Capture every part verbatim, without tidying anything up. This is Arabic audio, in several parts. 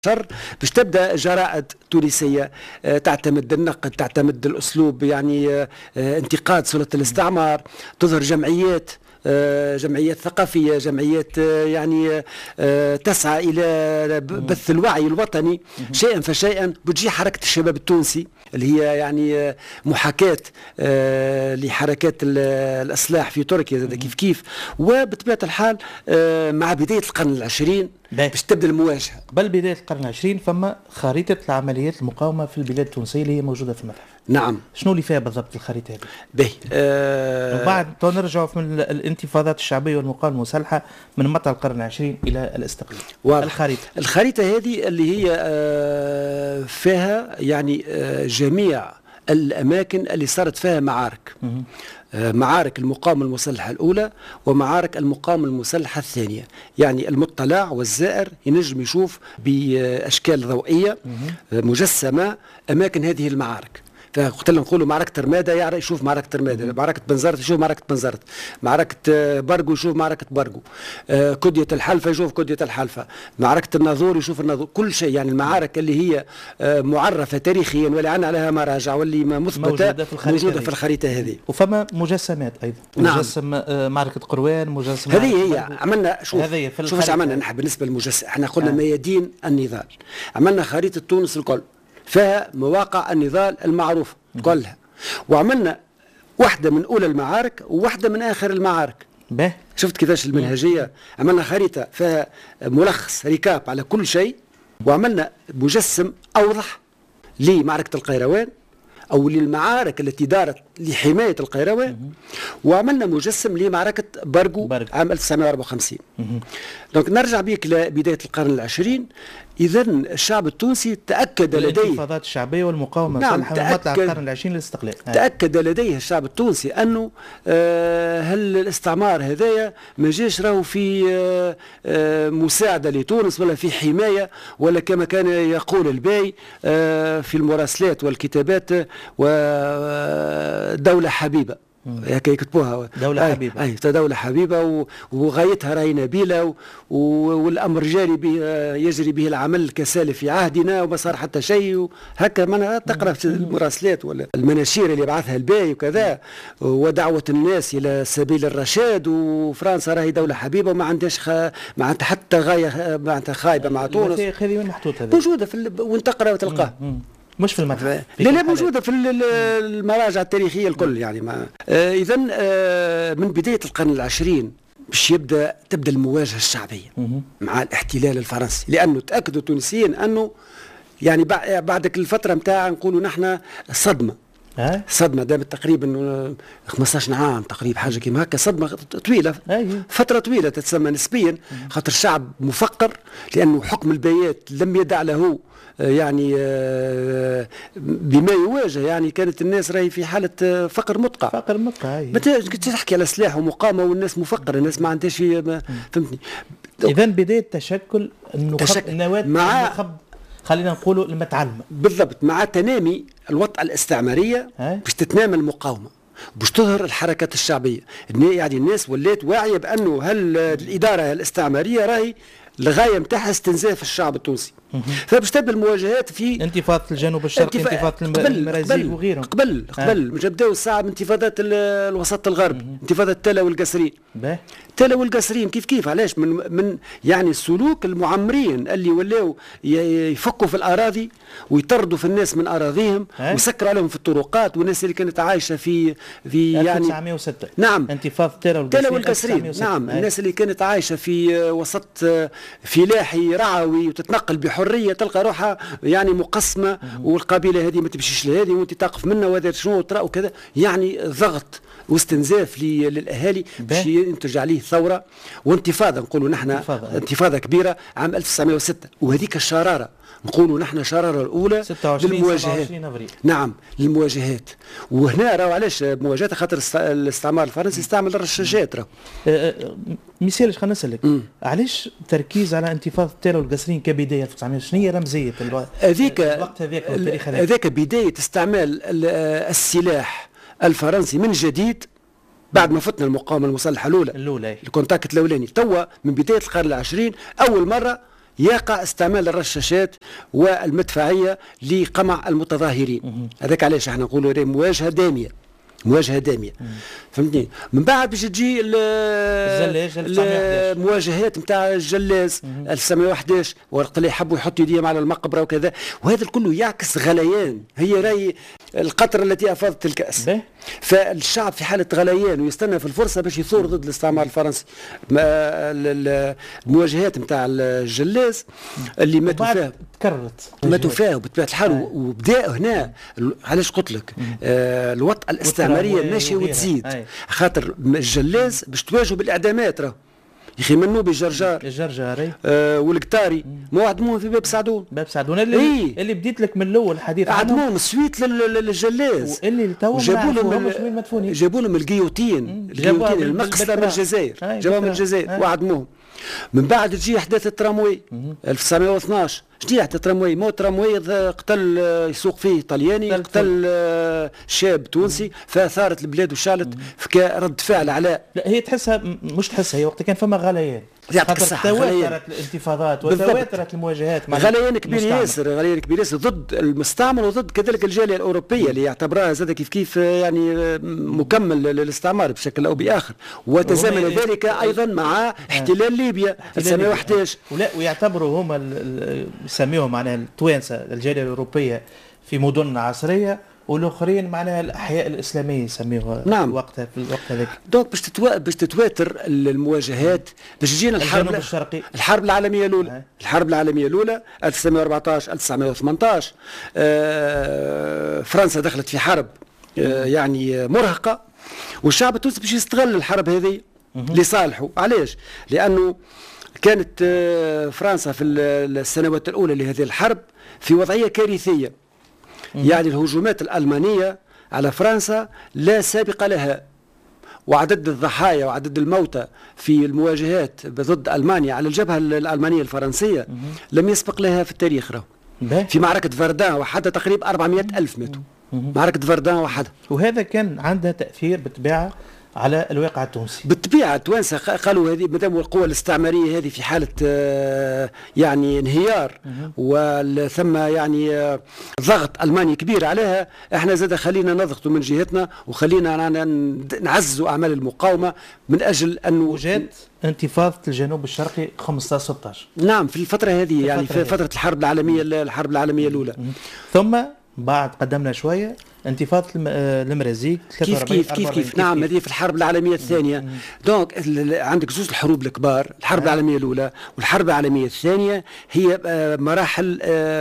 شر باش تبدا جرائد تونسيه تعتمد النقد، تعتمد الاسلوب، يعني انتقاد سلطه الاستعمار، تظهر جمعيات جمعيات ثقافيه، جمعيات يعني تسعى الى بث الوعي الوطني شيئا فشيئا. بتجي حركه الشباب التونسي اللي هي يعني محاكاه لحركات الاصلاح في تركيا كيف كيف. وبطبيعه الحال مع بدايه القرن العشرين باش تبدا المواجهه. بل بدايه القرن العشرين فما خريطه العمليات المقاومه في البلاد التونسيه اللي هي موجوده في المتحف. نعم. شنو اللي فيها بالضبط الخريطه هذه؟ باهي. أه وبعد نرجعوا من الانتفاضات الشعبيه والمقاومه المسلحه من مطلع القرن العشرين الى الاستقلال. الخريطه الخريطه هذه اللي هي أه فيها يعني أه جميع الاماكن اللي صارت فيها معارك. م- معارك المقاومة المسلحة الأولى ومعارك المقاومة المسلحة الثانية. يعني المطلع والزائر ينجم يشوف بأشكال ضوئية مجسمة أماكن هذه المعارك. فقلت لهم نقولوا معركة رمادة يعرف يشوف معركة رمادة، معركة بنزرت يشوف معركة بنزرت، معركة برقو يشوف معركة برقو، آه كدية الحلفة يشوف كدية الحلفة، معركة الناظور يشوف الناظور، كل شيء. يعني المعارك اللي هي آه معرفة تاريخيا واللي عنا عليها مراجع واللي مثبتة موجودة في الخريطة, موجودة في الخريطة هذه. وفما مجسمات أيضا. نعم. مجسم آه معركة قروان، مجسم هذه هي عملنا. شوف شوف ايش عملنا نحن بالنسبة للمجسم. احنا قلنا آه. ميادين النضال، عملنا خريطة تونس الكل فيها مواقع النضال المعروفة كلها، وعملنا واحدة من أولى المعارك وواحدة من آخر المعارك. به. شفت كيفاش المنهجية؟ عملنا خريطة فيها ملخص ريكاب على كل شيء، وعملنا مجسم أوضح لمعركة القيروان أو للمعارك التي دارت لحماية القيروان، وعملنا مجسم لمعركة برقو عام ألف وتسعمائة وأربعة وخمسين. دونك نرجع بيك لبداية القرن العشرين. إذا الشعب التونسي تأكد لديه الانتفاضات الشعبية والمقاومة نعم صالحة مطلع القرن العشرين للاستقلال. تأكد لديه الشعب التونسي أنه آه هل الاستعمار هذايا ما جاش راهو في آه آه مساعدة لتونس ولا في حماية، ولا كما كان يقول الباي آه في المراسلات والكتابات ودولة حبيبة. هيك يكتبوها دولة أي حبيبة. أي دولة حبيبة وغايتها راهي نبيلة، والأمر جاري به يجري به العمل كسالف في عهدنا وما صار حتى شيء. هكا ما تقرأ في المراسلات ولا المناشير اللي بعثها الباي وكذا، ودعوة الناس إلى سبيل الرشاد، وفرنسا راهي دولة حبيبة وما عندهاش خ... ما عندها حتى غاية معناتها خايبة مع تونس. هذه وين محطوطة؟ موجودة في ال... وين تقرأ وتلقاه. مش في المتحف. لا لا موجودة في المراجع التاريخية الكل. يعني ما آه إذا آه من بداية القرن العشرين باش يبدأ تبدأ المواجهة الشعبية مع الاحتلال الفرنسي، لأنه تأكدوا التونسيين أنه يعني بعد الفترة متاع نقولوا نحن صدمة. أه؟ صدمة دامت تقريبا خمسطاش عام تقريبا حاجة كيما هكا، صدمة طويلة. أيه. فترة طويلة تتسمى نسبيا، خاطر الشعب مفقر لأنه حكم البيات لم يدع له يعني بما يواجه. يعني كانت الناس راهي في حالة فقر مدقع. فقر مدقع. ما تحكي على سلاح ومقاومة والناس مفقرة، الناس ما عندهاش فهمتني. إذا بداية تشكل النخب النواة مع النخب خلينا نقولوا المتعلمة بالضبط، مع تنامي الوطأة الاستعمارية باش تتنامى المقاومة، باش تظهر الحركات الشعبية. يعني الناس ولات واعية بأنه هل الإدارة الاستعمارية راهي الغاية متاعها استنزاف الشعب التونسي. فباش تبدا المواجهات في انتفاضة الجنوب الشرقي، انتفاضة المرازيل وغيرهم. قبل قبل باش بداو الساعة من انتفاضات الوسط الغربي، انتفاضة تلا والقصرين. تلا والقصرين كيف كيف علاش من من يعني السلوك المعمرين اللي ولاو يفكوا في الأراضي ويطردوا في الناس من أراضيهم ويسكروا عليهم في الطرقات، والناس اللي كانت عايشة في في يعني ألف وتسعمائة وستة. نعم انتفاضة تلا والقصرين, والقصرين. نعم هاي. الناس اللي كانت عايشة في وسط فلاحي رعوي وتتنقل بحرية تلقى روحها يعني مقسمة، والقبيلة هذه ما تمشيش لهذه وانت تقف منها وهذا شنو ترى وكذا. يعني ضغط واستنزاف للأهالي باش ينتج عليه ثورة وانتفاضة. نقولوا نحن انتفاضة, انتفاضة كبيرة عام ألف وتسعمائة وستة، وهذيك الشرارة نقولوا نحن الشرارة الأولى للمواجهات. نعم للمواجهات. وهنا راهو علاش مواجهات؟ خاطر الاستعمار الفرنسي استعمل الرشاشات. راهو مثال خلينا نسألك علاش تركيز على انتفاضة تلا والقصرين كبداية ألف وتسعمائة؟ شنو هي رمزية هذيك الوقت هذاك والتاريخ هذاك؟ هذاك بداية استعمال السلاح الفرنسي من جديد بعد ما فتنا المقاومة المسلحة الأولى الأولى الكونتاكت الأولاني. توا من بداية القرن العشرين أول مرة يقع استعمال الرشاشات والمدفعيه لقمع المتظاهرين. هذاك علاش احنا نقولوا مواجهه داميه، مواجهه داميه. فهمتني؟ من بعد باش تجي الزلاج المواجهات نتاع الجلاز ألف وتسعمائة وأحد عشر، وقت اللي يحبوا يحطوا يديهم على المقبره وكذا، وهذا الكل يعكس غليان. هي راي القطره التي افاضت الكاس. فالشعب في حاله غليان ويستنى في الفرصه باش يثور ضد الاستعمار الفرنسي. المواجهات نتاع الجلاز اللي ماتوا فيها تكررت ماتوا فيها بطبيعه الحال، وبدا هنا علاش قلت لك آه الوطأة الاستعماريه ماشيه وتزيد، خاطر الجلاز باش تواجهوا بالاعدامات. راه يا اخي منوبي الجرجار الجرجاري آه والقطاري ما عدموهم في باب سعدون. باب سعدون اللي إيه؟ اللي بديت لك من الاول الحديث عدموهم سويت للجلاز، واللي تو جابوا لهم وين مدفونين، جابوا لهم الجيوتين الجيوتين المقصله من الجزائر، جابوها من الجزائر وعدموهم. من بعد تجي احداث التراموي ألف وتسعمائة واثني عشر. شنو هي التراموي؟ مو تراموي قتل يسوق فيه طلياني، قتل شاب تونسي، فثارت البلاد وشالت كرد فعل على. لا هي تحسها مش تحسها، هي وقت كان فما غليان، خاطر تواترت الانتفاضات وتواترت المواجهات مع غليان كبير ياسر، غليان كبير ياسر ضد المستعمر وضد كذلك الجاليه الاوروبيه اللي يعتبرها زاد كيف كيف يعني مكمل للاستعمار بشكل او باخر، وتزامن ذلك ايضا مع احتلال ليبيا ألف وتسعمائة وأحد عشر. ولا ويعتبروا هما يسميهم معناها التوانسه الجاليه الاوروبيه في مدن عصريه، والاخرين معناها الاحياء الاسلاميه يسميوها. نعم. وقتها في الوقت هذاك دونك باش تتوا... باش تتواتر المواجهات باش تجينا الحرب الشرقي. الحرب العالميه الاولى آه. الحرب العالميه الاولى ألف وتسعمائة وأربعة عشر ألف وتسعمائة وثمانية عشر. آه فرنسا دخلت في حرب آه يعني مرهقه، والشعب التونسي باش يستغل الحرب هذه لصالحه. علاش؟ لانه كانت آه فرنسا في السنوات الاولى لهذه الحرب في وضعيه كارثيه، يعني الهجومات الألمانية على فرنسا لا سابق لها، وعدد الضحايا وعدد الموتى في المواجهات ضد ألمانيا على الجبهة الألمانية الفرنسية لم يسبق لها في التاريخ. راه في معركة فردان وحدها تقريبا أربعمائة ألف ماتوا، معركة فردان وحدها. وهذا كان عندها تأثير بالطبيعة على الواقع التونسي. بالطبيعة التوانسة قالوا هذه مادام القوى الاستعمارية هذه في حالة يعني انهيار وثم يعني ضغط ألماني كبير عليها، احنا زاد خلينا نضغطوا من جهتنا وخلينا نعززوا أعمال المقاومة من أجل أن وجد انتفاضة الجنوب الشرقي خمسة عشر ستة عشر. نعم في الفترة هذه، يعني في فترة الحرب العالمية الحرب العالمية الأولى. ثم بعد قدمنا شوية انتفاضة المرازيق كيف كيف كيف كيف نعم هذه في الحرب العالمية الثانية. دونك عندك زوج الحروب الكبار، الحرب العالمية الأولى والحرب العالمية الثانية، هي مراحل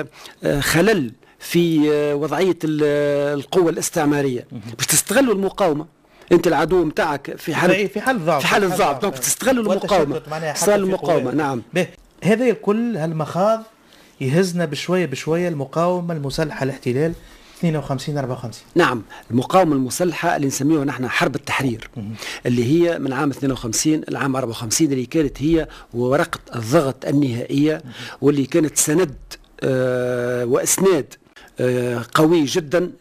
خلل في وضعية القوة الاستعمارية باش تستغلوا المقاومة. انت العدو نتاعك في حال في حال ضعف في حال الضعف دونك تستغلوا المقاومة، تستغلوا المقاومة. نعم. هذا الكل هالمخاض يهزنا بشوية بشوية المقاومة المسلحة الاحتلال اثنين وخمسين أربعة وخمسين. نعم المقاومة المسلحة اللي نسميها نحن حرب التحرير مم. اللي هي من عام اثنين وخمسين العام أربعة وخمسين، اللي كانت هي ورقة الضغط النهائية مم. واللي كانت سند آه وإسناد آه قوي جدا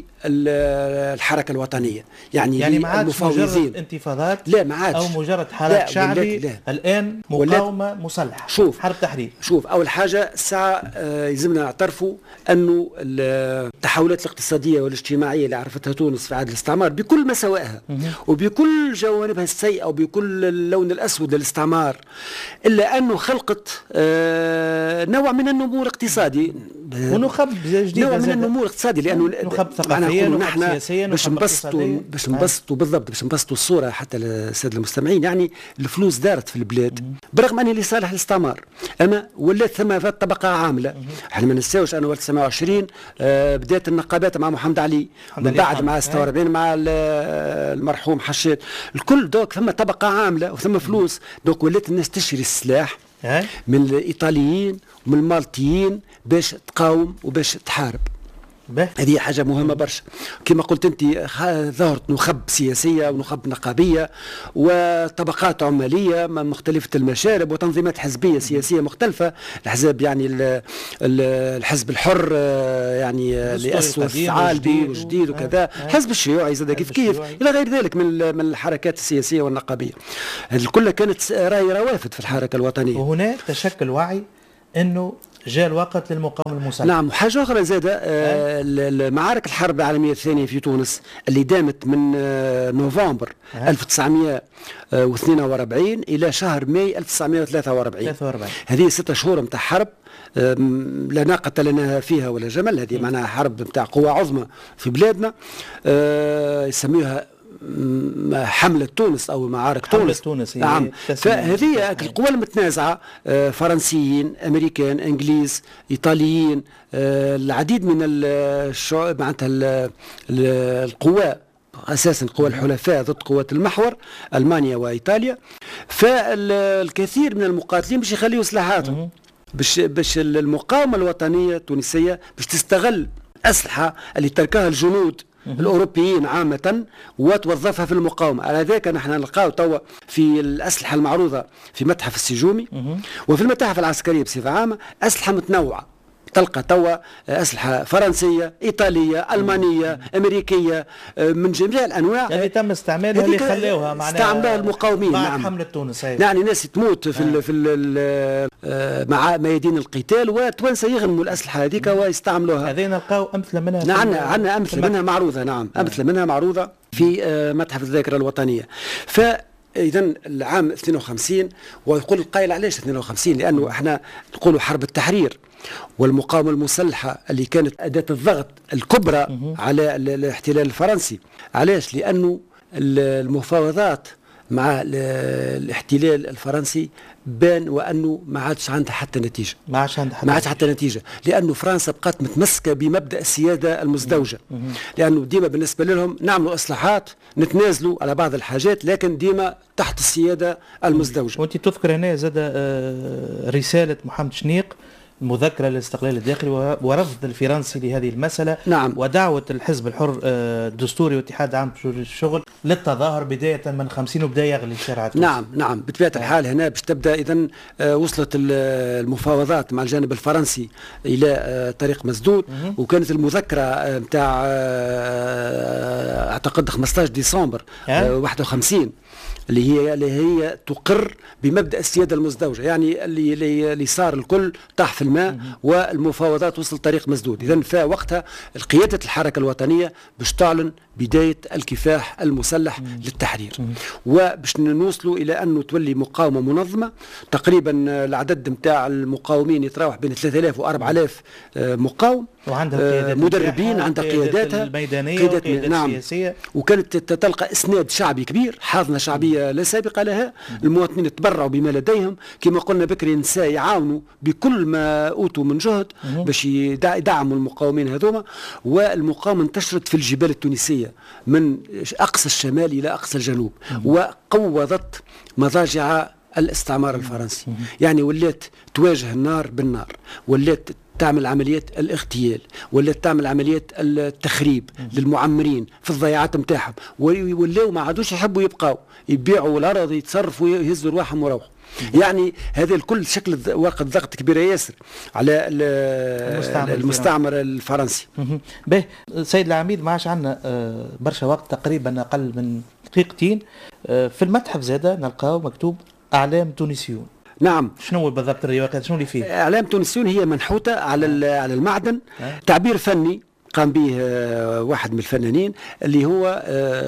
للحركة الوطنية، يعني يعني ما عادش مجرد انتفاضات، لا ما عادش، او مجرد حراك شعبي، لا. الان مقاومة مسلحة. شوف حرب تحرير. شوف اول حاجة الساعة آه يلزمنا نعترفوا انه التحولات الاقتصادية والاجتماعية اللي عرفتها تونس في عهد الاستعمار بكل مساوئها وبكل جوانبها السيئة وبكل اللون الاسود للاستعمار، الا انه خلقت آه نوع من النمو الاقتصادي ونخب جديد، نوع من النمو الاقتصادي، لانه نخب ثقافيا نحن باش نبسطوا باش نبسطوا بالضبط باش نبسطوا الصوره حتى للساده المستمعين. يعني الفلوس دارت في البلاد برغم انها لصالح الاستعمار، اما ولات ثم طبقه عامله. احنا ما ننساوش انه ألف وتسعمائة وعشرين آه بدات النقابات مع محمد علي، من بعد مع ستة وأربعين مع المرحوم حشاد، الكل دوك ثم طبقه عامله وثم فلوس، دوك ولات الناس تشتري السلاح من الايطاليين ومن المالطيين باش تقاوم وباش تحارب. هذه حاجة مهمة برشا. كما قلت أنت ظهرت نخب سياسية ونخب نقابية وطبقات عمالية مختلفة المشارب وتنظيمات حزبية سياسية مختلفة، الأحزاب يعني الحزب الحر يعني اللي أسس عالبي وجديد وكذا، الحزب الشيوعي زاد كيف كيف إلى غير ذلك من من الحركات السياسية والنقابية. هذه كلها كانت راهي روافد في الحركة الوطنية. وهنا تشكل وعي انه جاء الوقت للمقاومه المسلحه. نعم، وحاجه اخرى زاده آه المعارك الحرب العالميه الثانيه في تونس اللي دامت من آه نوفمبر آه. ألف وتسعمائة واثنين وأربعين الى شهر ماي ألف وتسعمائة وثلاثة وأربعين. هذه ستة شهور نتاع حرب لا ناقة لنا فيها ولا جمل. هذه معناها حرب نتاع قوى عظمى في بلادنا آه يسميوها حملة تونس أو معارك تونس. تونس نعم. فهذه القوى المتنازعة فرنسيين، أمريكان، إنجليز، إيطاليين، العديد من الشعوب معناتها القوى أساسا قوى الحلفاء ضد قوات المحور ألمانيا وإيطاليا. فالكثير من المقاتلين باش يخليوا سلاحاتهم باش باش المقاومة الوطنية التونسية باش تستغل أسلحة اللي تركها الجنود الأوروبيين عامة وتوظفها في المقاومة. على ذلك نحن نلقاو توا في الأسلحة المعروضة في متحف السجومي وفي المتاحف العسكرية بصفة عامة أسلحة متنوعة. تلقى توا أسلحة فرنسية، إيطالية، ألمانية، أمريكية، من جميع الأنواع اللي تم استعمالها اللي خلوها معناها استعملها المقاومين. مع نعم. حملة تونس. يعني ناس تموت في ال في ال مع ميادين القتال وتوانسة يغنموا الأسلحة هذيك ويستعملوها. هذين نلقاو أمثلة منها. نعم عندنا أمثلة منها معروضة. نعم أمثلة منها معروضة في متحف الذاكرة الوطنية. ف إذا العام اثنين وخمسين ويقول القائل علاش اثنين وخمسين؟ لأنه احنا نقولوا حرب التحرير والمقاومة المسلحة اللي كانت أداة الضغط الكبرى على الاحتلال الفرنسي. علاش؟ لأنه المفاوضات مع الاحتلال الفرنسي بان وانه ما عادش عندها حتى نتيجه. ما عادش عندها حتى, ما عادش حتى نتيجه لانه فرنسا بقات متمسكه بمبدا السياده المزدوجه. لانه ديما بالنسبه لهم نعملوا اصلاحات نتنازلوا على بعض الحاجات لكن ديما تحت السياده المزدوجه. وانت تذكر هنا زاد رساله محمد شنيق مذكرة للاستقلال الداخلي ورفض الفرنسي لهذه المسألة. نعم. ودعوة الحزب الحر الدستوري واتحاد عام الشغل للتظاهر بداية من خمسين وبداية يغلي الشارع. نعم نعم بطبيعة الحال هنا باش تبدأ إذن وصلت المفاوضات مع الجانب الفرنسي إلى طريق مسدود. وكانت المذكرة متاع أعتقد خمسة عشر ديسمبر واحد وخمسين اللي هي اللي هي تقر بمبدا السياده المزدوجه. يعني اللي اللي صار الكل طاح في الماء والمفاوضات وصل طريق مسدود. اذا فوقتها قياده الحركه الوطنيه باش تعلن بدايه الكفاح المسلح للتحرير وباش نوصلوا الى انه تولي مقاومه منظمه. تقريبا العدد نتاع المقاومين يتراوح بين ثلاثة آلاف و أربعة آلاف مقاوم وعندها مدربين، عندها قياداتها الميدانيه وقيادات نعم. سياسيه. وكانت تلقى اسناد شعبي كبير، حاضنه شعبيه لا سابقه لها. المواطنين تبرعوا بما لديهم كما قلنا بكري، النساء يعاونوا بكل ما اوتوا من جهد باش يدعموا المقاومين هذوما. والمقاومه انتشرت في الجبال التونسيه من اقصى الشمال الى اقصى الجنوب وقوضت مضاجع الاستعمار الفرنسي. يعني ولات تواجه النار بالنار، ولات تعمل عمليات الاغتيال، ولا تعمل عمليات التخريب للمعمرين في الضيعات نتاعهم، ولاو ما عادوش يحبوا يبقاو يبيعوا الارض يتصرفوا يهزوا رواحهم وروحوا. يعني هذا الكل شكل ورقه ضغط كبيره ياسر على المستعمر, المستعمر الفرنسي. باهي سيد العميد، ما عادش عندنا برشا وقت، تقريبا اقل من دقيقتين. في المتحف زاده نلقاو مكتوب اعلام تونسيون. نعم. شنو بالضبط الروايات؟ شنو اللي فيه؟ اعلام تونسيون هي منحوته على على المعدن، تعبير فني قام به واحد من الفنانين اللي هو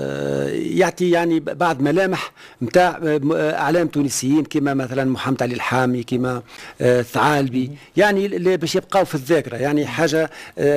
يعطي يعني بعض ملامح نتاع اعلام تونسيين كما مثلا محمد علي الحامي، كما الثعالبي، يعني باش يبقاو في الذاكره. يعني حاجه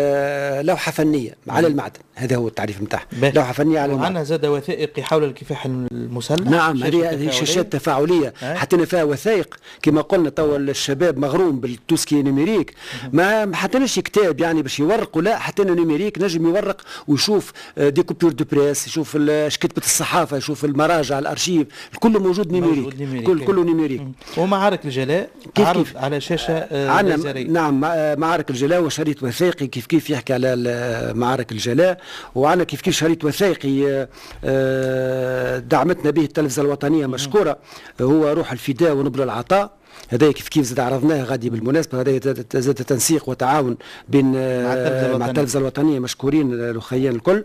لوحه فنيه على المعدن، هذا هو التعريف نتاعها، لوحه فنيه على المعدن. وعندنا زاد وثائقي حول الكفاح المسلح. نعم، هذه شاشات تفاعليه، حطينا فيها وثائق كما قلنا. توا الشباب مغروم بالتوسكي نيميريك، ما حطيناش كتاب يعني باش يورقوا، لا حطينا نيميريك نجم يورق ويشوف دي كوبيور دو بريس، يشوف ايش كتبت الصحافه، يشوف المراجع الارشيف، كله موجود نيميريك، كل كله نيميريك. ومعارك الجلاء كيف عرض كيف على شاشه ليزريه. نعم، معارك الجلاء وشريط وثائقي كيف كيف يحكي على معارك الجلاء. وعندنا كيف كيف شريط وثائقي دعمتنا به التلفزه الوطنيه مشكوره، هو روح الفداء ونبل العطاء. هذا كيف كيف زاد عرضناه غادي بالمناسبه. هذا زاد تنسيق وتعاون بين مع التلفزه الوطنيه، مشكورين الاخيان الكل.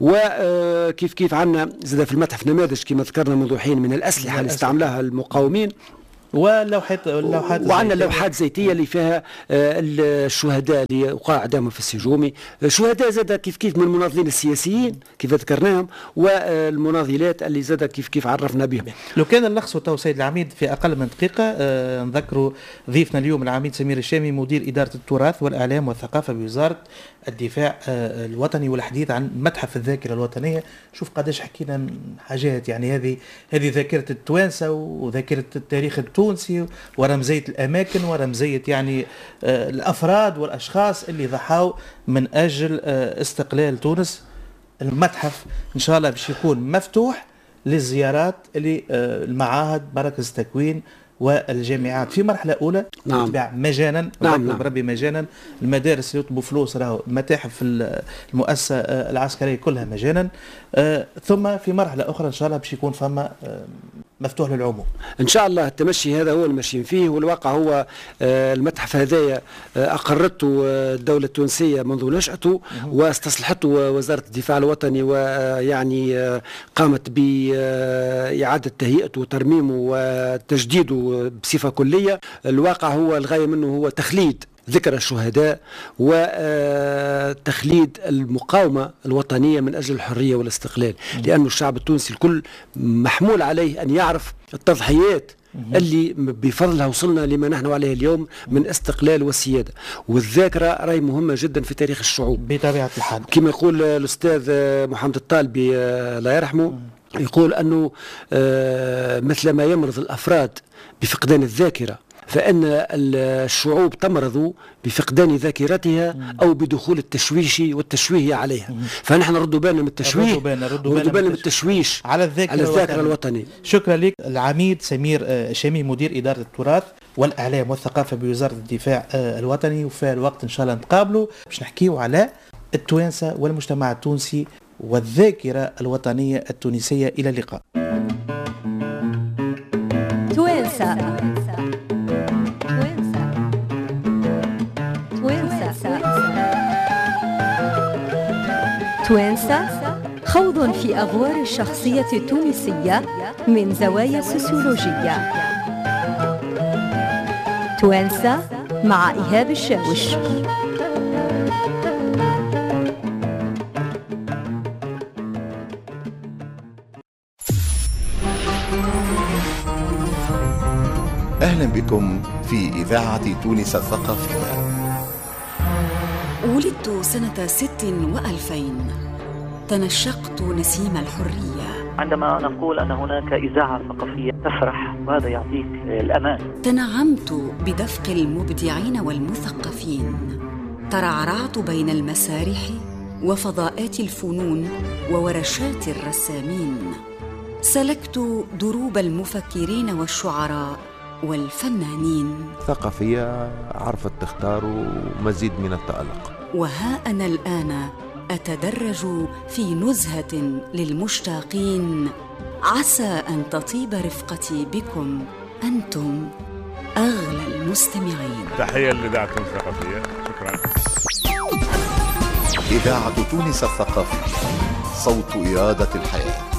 وكيف كيف عندنا زاد في المتحف نماذج كما ذكرنا منذ حين من الاسلحه اللي استعملها المقاومين. ولوحات لوحات وعندنا لوحات زيتيه اللي فيها الشهداء اللي وقع اعدامهم في السجومي، شهداء زاد كيف كيف من المناضلين السياسيين كيف ذكرناهم، والمناضلات اللي زاد كيف كيف عرفنا بهم. لو كان نلخصوا تو سيد العميد في اقل من دقيقه، آه نذكروا ضيفنا اليوم العميد سمير الشامي مدير اداره التراث والاعلام والثقافه بوزاره الدفاع آه الوطني، والحديث عن متحف الذاكره الوطنيه. شوف قداش حكينا حاجات، يعني هذه هذه ذاكره التوانسه وذاكره التاريخ التونسي ورمزيه الاماكن ورمزيه يعني آه الافراد والاشخاص اللي ضحوا من اجل آه استقلال تونس. المتحف ان شاء الله باش يكون مفتوح للزيارات اللي آه المعاهد مراكز التكوين والجامعات في مرحله اولى نعم. تتباع مجانا نعم نعم. بربي مجانا. المدارس اللي يطلبوا فلوس راهو المتاحف المؤسسه العسكريه كلها مجانا. آه ثم في مرحله اخرى ان شاء الله باش يكون فما آه مفتوح للعموم ان شاء الله. التمشي هذا هو الماشيين فيه، والواقع هو آه المتحف هذايا آه اقرته الدوله التونسيه منذ نشاته واستصلحته وزاره الدفاع الوطني، ويعني آه قامت باعاده تهيئته وترميمه وتجديده بصفه كليه. الواقع هو الغايه منه هو تخليد ذكرى الشهداء وتخليد المقاومة الوطنية من أجل الحرية والاستقلال، لأن الشعب التونسي الكل محمول عليه أن يعرف التضحيات اللي بفضلها وصلنا لما نحن عليه اليوم من استقلال والسيادة. والذاكرة راهي مهمة جدا في تاريخ الشعوب بطبيعة الحال. كما يقول الأستاذ محمد الطالبي الله يرحمه، يقول أنه مثل ما يمرض الأفراد بفقدان الذاكرة، فإن الشعوب تمرض بفقدان ذاكرتها أو بدخول التشويش والتشويه عليها. فنحن نردوا بالنا من التشويه ونردوا بالنا من التشويش على الذاكرة, على الذاكرة الوطنية. شكرا لك العميد سمير الشامي مدير إدارة التراث والإعلام والثقافة بوزارة الدفاع الوطني. وفي الوقت إن شاء الله نتقابلوا باش نحكيوا على التوانسة والمجتمع التونسي والذاكرة الوطنية التونسية. إلى اللقاء. توانسة توانسة خوض في أغوار الشخصية التونسية من زوايا سوسيولوجية. توانسة مع إيهاب الشاوش. أهلا بكم في إذاعة تونس الثقافية. ولدت سنة ست وألفين، تنشقت نسيم الحرية. عندما نقول أن هناك إذاعة ثقافية تفرح وهذا يعطيك الأمان. تنعمت بدفق المبدعين والمثقفين، ترعرعت بين المسارح وفضاءات الفنون وورشات الرسامين، سلكت دروب المفكرين والشعراء والفنانين. ثقافية عرفت تختار مزيد من التألق. وها أنا الآن أتدرج في نزهة للمشتاقين، عسى أن تطيب رفقتي بكم أنتم أغلى المستمعين. تحية لإذاعة تونس الثقافية. شكرا. إذاعة تونس الثقافية، صوت إرادة الحياة.